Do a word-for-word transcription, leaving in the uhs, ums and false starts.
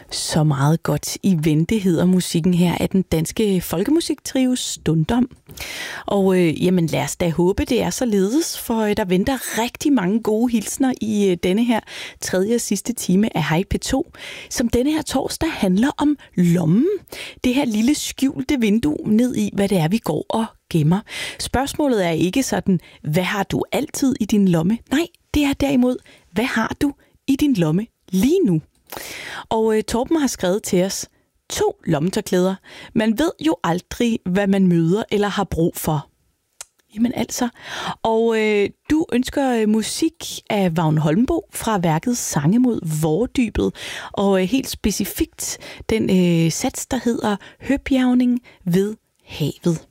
Så meget godt i vente hedder musikken her af den danske folkemusiktrio Stundom. Og øh, jamen lad os da håbe, det er således, for øh, der venter rigtig mange gode hilsner i øh, denne her tredje og sidste time af Hej P to, som denne her torsdag handler om lommen. Det her lille skjulte vindue ned i, hvad det er, vi går og gemmer. Spørgsmålet er ikke sådan, hvad har du altid i din lomme? Nej, det er derimod, hvad har du i din lomme lige nu? Og øh, Torben har skrevet til os, to lommetørklæder. Man ved jo aldrig, hvad man møder eller har brug for. Jamen altså. Og øh, du ønsker øh, musik af Vagn Holmboe fra værket Sange mod Vårdybet. Og øh, helt specifikt den øh, sats, der hedder Høbjergning ved havet.